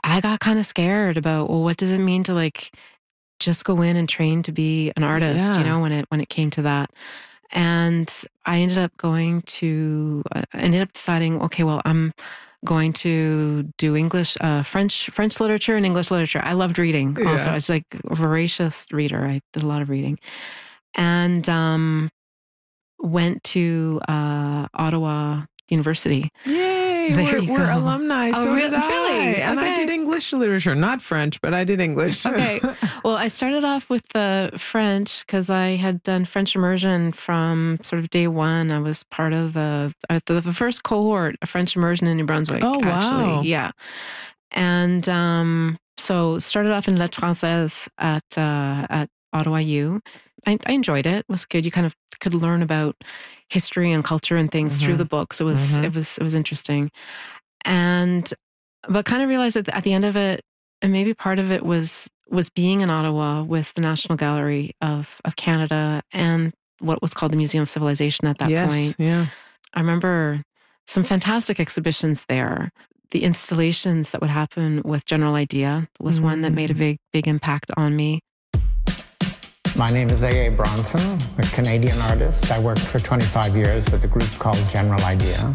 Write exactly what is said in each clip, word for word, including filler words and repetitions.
I got kind of scared about, well, what does it mean to like just go in and train to be an artist, Yeah. you know, when it when it came to that. And I ended up going to, I ended up deciding, okay, well, I'm going to do English, uh, French, French literature and English literature. I loved reading Yeah. also. I was like a voracious reader. I did a lot of reading. And um, went to uh, Ottawa University. Yay, There we're, you we're go. alumni, Oh, so re- did I. really? And I Okay. did English literature, not French, but I did English. Okay. Well, I started off with the French because I had done French immersion from sort of day one. I was part of the uh, the, the first cohort of French immersion in New Brunswick. Oh, actually. wow. Yeah. And um, so started off in Lettres Françaises at uh, at Ottawa U. I, I enjoyed it. It was good. You kind of could learn about history and culture and things Mhm. through the books. It was Mhm. it was it was interesting. And but kind of realized that at the end of it, and maybe part of it was was being in Ottawa with the National Gallery of of Canada and what was called the Museum of Civilization at that yes, point. yeah. I remember some fantastic exhibitions there. The installations that would happen with General Idea was one that made a big, big impact on me. My name is A A Bronson, a Canadian artist. I worked for twenty-five years with a group called General Idea.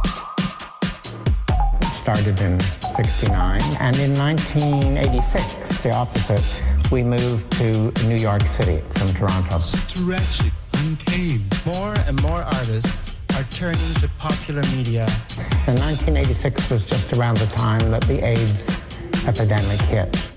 It started in sixty-nine, and in nineteen eighty-six, the opposite, we moved to New York City from Toronto. Stretching, untamed. More and more artists are turning to popular media. And nineteen eighty-six was just around the time that the AIDS epidemic hit.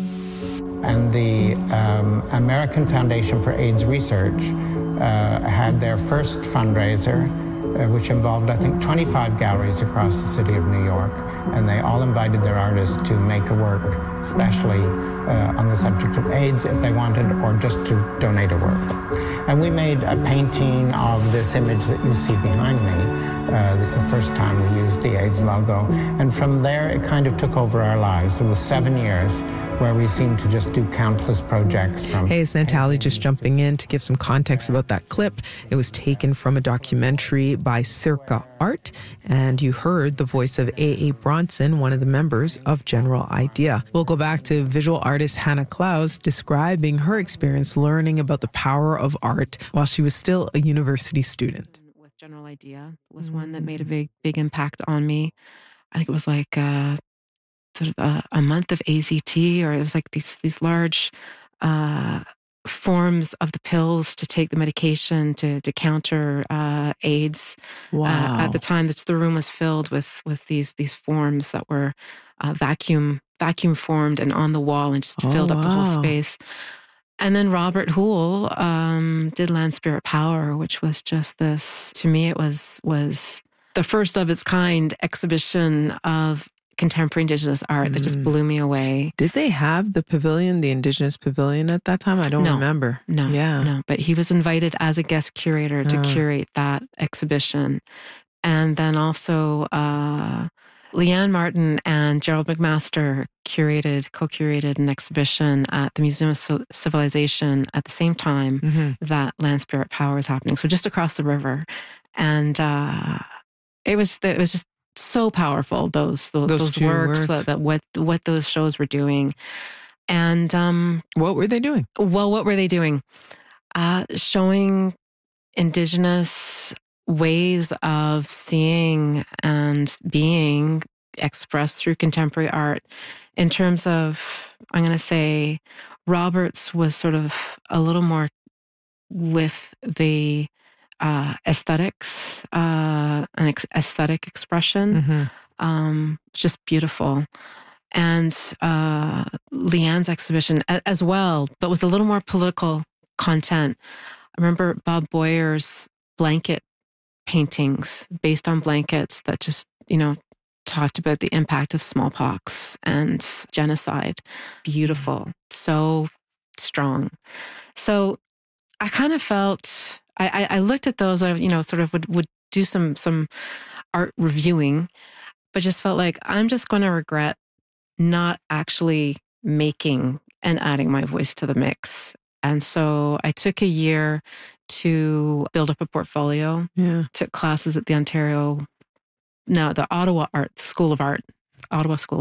And the um, American Foundation for AIDS Research uh, had their first fundraiser, uh, which involved, I think, twenty-five galleries across the city of New York. And they all invited their artists to make a work, especially uh, on the subject of AIDS, if they wanted, or just to donate a work. And we made a painting of this image that you see behind me. Uh, this is the first time we used the AIDS logo. And from there, it kind of took over our lives. It was seven years where we seemed to just do countless projects from... Hey, it's Natalie just jumping in to give some context about that clip. It was taken from a documentary by Circa Art, and you heard the voice of A A Bronson, one of the members of General Idea. We'll go back to visual artist Hannah Klaus describing her experience learning about the power of art while she was still a university student. With General Idea was one that made a big, big impact on me. I think it was like uh, sort of a, a month of A Z T, or it was like these these large uh, forms of the pills to take the medication to to counter uh, AIDS. Wow. Uh, at the time, that the room was filled with with these these forms that were uh, vacuum vacuum formed and on the wall and just Oh, filled up the whole wow. space. And then Robert Houle um, did Land Spirit Power, which was just this, to me, it was was the first of its kind exhibition of contemporary Indigenous art that just Mm. blew me away. Did they have the pavilion, the Indigenous pavilion at that time? I don't No. remember. No, Yeah. no. But he was invited as a guest curator to Ah. curate that exhibition. And then also uh, Leanne Martin and Gerald McMaster curated, co-curated an exhibition at the Museum of Ci- Civilization at the same time Mhm. that Land Spirit Power is happening. So just across the river. And uh, it was it was just so powerful, those those, Those those two works, words. what, that what what those shows were doing. And um, What were they doing? well, what were they doing? Uh, showing Indigenous ways of seeing and being expressed through contemporary art. In terms of, I'm going to say, Roberts was sort of a little more with the uh, aesthetics, uh, an ex- aesthetic expression. Mhm. Um, just beautiful. And uh, Leanne's exhibition a- as well, but was a little more political content. I remember Bob Boyer's blanket paintings based on blankets that just, you know, talked about the impact of smallpox and genocide. Beautiful. So strong. So I kind of felt, I, I, I looked at those, I, you know, sort of would, would do some, some art reviewing, but just felt like I'm just going to regret not actually making and adding my voice to the mix. And so I took a year to build up a portfolio, Yeah. took classes at the Ontario, no, the Ottawa Art School of Art, Ottawa School